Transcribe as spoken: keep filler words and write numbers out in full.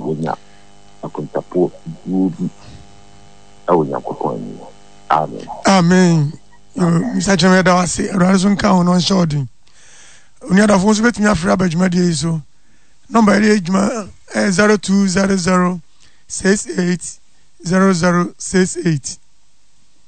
wonya akontapo dubi awonya kokon amen amen yo Mister Chemeda wase Erazo nka hono nshodi oni adafo so betumi afra abadwuma die so number ere adwuma zero two zero zero six eight zero zero six eight